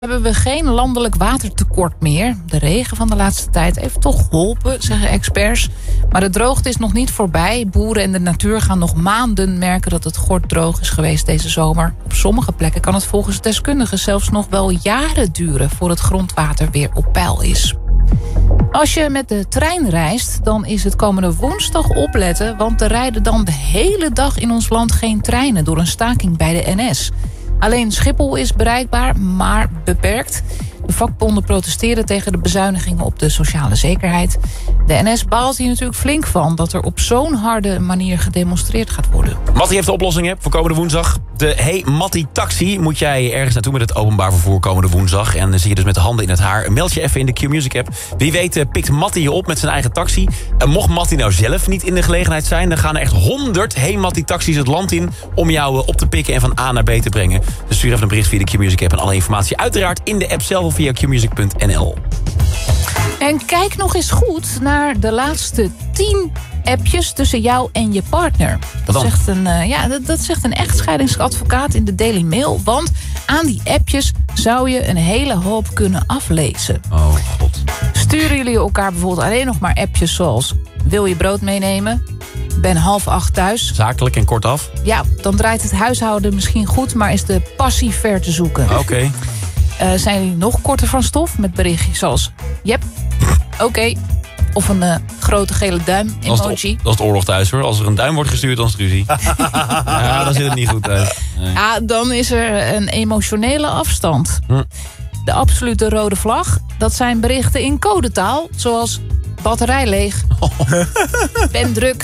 Hebben we geen landelijk watertekort meer. De regen van de laatste tijd heeft toch geholpen, zeggen experts. Maar de droogte is nog niet voorbij. Boeren en de natuur gaan nog maanden merken dat het gorddroog is geweest deze zomer. Op sommige plekken kan het volgens deskundigen zelfs nog wel jaren duren voor het grondwater weer op peil is. Als je met de trein reist, dan is het komende woensdag opletten, want er rijden dan de hele dag in ons land geen treinen door een staking bij de NS. Alleen Schiphol is bereikbaar, maar beperkt. De vakbonden protesteren tegen de bezuinigingen op de sociale zekerheid. De NS baalt hier natuurlijk flink van dat er op zo'n harde manier gedemonstreerd gaat worden. Mattie heeft de oplossing voor komende woensdag. De Hey Mattie Taxi moet jij ergens naartoe met het openbaar vervoer komende woensdag. En dan zie je dus met de handen in het haar. Meld je even in de Q-Music app. Wie weet pikt Mattie je op met zijn eigen taxi. En mocht Mattie nou zelf niet in de gelegenheid zijn, dan gaan er echt 100 Hey Mattie Taxis het land in om jou op te pikken en van A naar B te brengen. Dus stuur even een bericht via de Q-Music app en alle informatie uiteraard in de app zelf of via qmusic.nl. En kijk nog eens goed naar de laatste 10 appjes tussen jou en je partner. Dat zegt een echtscheidingsadvocaat in de Daily Mail. Want aan die appjes zou je een hele hoop kunnen aflezen. Oh god. Sturen jullie elkaar bijvoorbeeld alleen nog maar appjes zoals: wil je brood meenemen? Ben 7:30 thuis. Zakelijk en kortaf? Ja, dan draait het huishouden misschien goed, maar is de passie ver te zoeken. Oké. Zijn jullie nog korter van stof met berichtjes zoals: yep, oké. Of een grote gele duim emoji. Dat is de oorlog thuis hoor. Als er een duim wordt gestuurd, dan is het ruzie. Ja, dan zit het niet goed thuis. Nee. Ja, dan is er een emotionele afstand. De absolute rode vlag, dat zijn berichten in codetaal. Zoals: batterij leeg. Ben druk.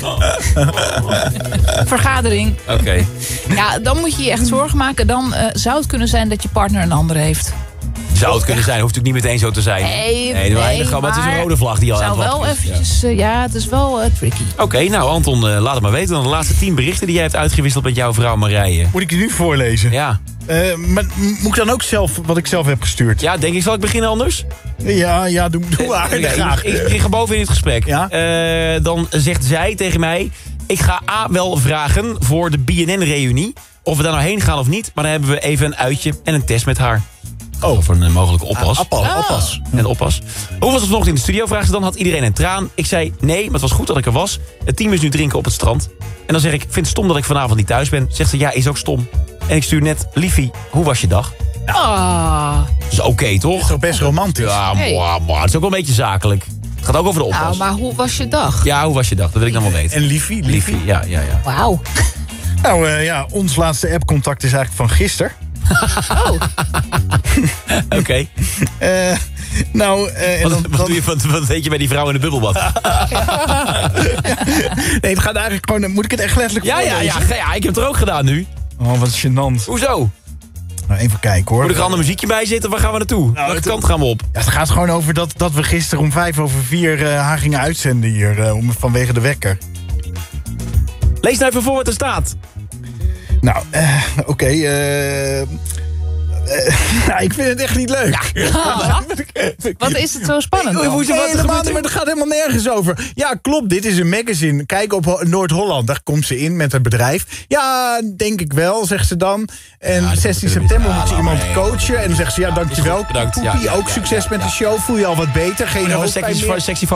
Vergadering. Oké. Ja, dan moet je je echt zorgen maken. Dan zou het kunnen zijn dat je partner een ander heeft. Zou het kunnen zijn, hoeft natuurlijk niet meteen zo te zijn. Nee, maar het is een rode vlag die al aan het wachten is. Eventjes, ja, het is wel tricky. Oké, nou Anton, laat het maar weten. Dan de laatste 10 berichten die jij hebt uitgewisseld met jouw vrouw Marije. Moet ik die nu voorlezen? Ja. Maar moet ik dan ook zelf wat ik zelf heb gestuurd? Ja, denk ik. Zal ik beginnen anders? Ja, doe maar. Graag. Ik ga boven in het gesprek. Ja? Dan zegt zij tegen mij: ik ga wel vragen voor de BNN-reunie of we daar nou heen gaan of niet. Maar dan hebben we even een uitje en een test met haar. Over een mogelijke oppas. Oppas. En oppas. Hoe was het vanochtend in de studio? Vraagt ze dan. Had iedereen een traan? Ik zei nee, maar het was goed dat ik er was. Het team is nu drinken op het strand. En dan zeg ik: vind het stom dat ik vanavond niet thuis ben. Zegt ze: ja, is ook stom. En ik stuur net: liefie, hoe was je dag? Dat is oké, toch? Dat is toch best romantisch? Ja, maar het is ook wel een beetje zakelijk. Het gaat ook over de oppas. Nou, maar hoe was je dag? Ja, hoe was je dag? Dat wil ik dan wel weten. En liefie? Liefie, ja. Wauw. Nou ons laatste appcontact is eigenlijk van gisteren. Oh. Oké. Wat doe je? Wat weet je bij die vrouw in de bubbelbad? Nee, het gaat eigenlijk gewoon... Moet ik het echt letterlijk voorlezen? Ja, ik heb het er ook gedaan nu. Oh, wat gênant. Hoezo? Nou, even kijken hoor. Moet er een ander muziekje bij zitten? Waar gaan we naartoe? Welke kant gaan we op? Ja, het gaat gewoon over dat we gisteren om 4:05 haar gingen uitzenden hier. Vanwege de wekker. Lees nou even voor wat er staat. Nou, oké. Ik vind het echt niet leuk. Ja. Wat is het zo spannend dan? Maar dat gaat helemaal nergens over. Ja, klopt, dit is een magazine. Kijk op Noord-Holland, daar komt ze in met het bedrijf. Ja, denk ik wel, zegt ze dan. En 16 september moet ze iemand coachen. En dan zegt ze, ja, dankjewel. Bedankt. Poepie, ook succes met de show. Voel je al wat beter? Geen hoofdpijn meer. Sexy